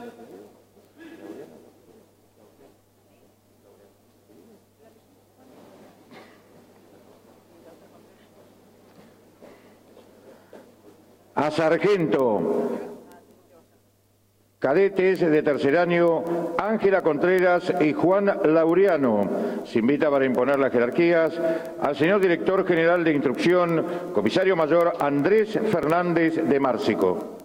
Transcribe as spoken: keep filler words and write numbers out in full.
A sargento, cadetes de tercer año, Ángela Contreras y Juan Laureano. Se invita para imponer las jerarquías al señor Director General de Instrucción, Comisario Mayor Andrés Fernández de Márcico.